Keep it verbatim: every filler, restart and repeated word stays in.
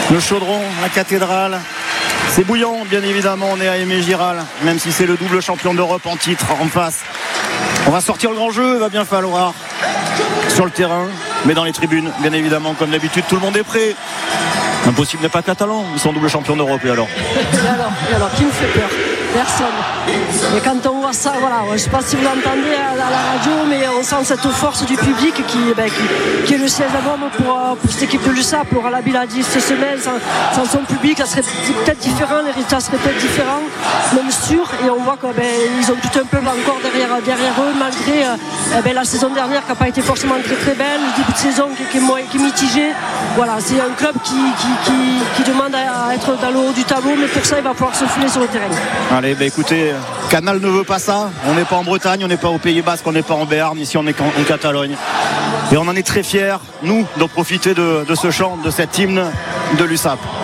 Le Chaudron, la cathédrale. C'est bouillant, bien évidemment, on est à Aimé Giral, même si c'est le double champion d'Europe en titre en face. On va sortir le grand jeu, il va bien falloir, sur le terrain, mais dans les tribunes, bien évidemment, comme d'habitude, tout le monde est prêt. Impossible n'est pas catalan, ils sont double champion d'Europe, et alors Et alors, et alors, qui me fait peur? Personne. Et quand on voit ça, voilà, je ne sais pas si vous l'entendez à, à la radio, mais on sent cette force du public qui, ben, qui, qui est le siège à bombe pour, pour cette équipe de l'U S A P. Laura Labille a dit cette semaine, sans, sans son public, ça serait peut-être différent, les résultats seraient peut-être différents, même sûr. Et on voit qu'ils ben, ont tout un peu encore derrière, derrière eux, malgré euh, ben, la saison dernière qui n'a pas été forcément très très belle, le début de saison qui, qui, est, qui est mitigé. Voilà, c'est un club qui, qui, qui, qui demande à être dans le haut du tableau, mais pour ça, il va falloir se fouler sur le terrain. Allez, bah écoutez, Canal ne veut pas ça. On n'est pas en Bretagne, on n'est pas au Pays Basque, on n'est pas en Béarn. Ici, on est en, en Catalogne. Et on en est très fiers, nous, de profiter de, de ce chant, de cet hymne de l'U S A P.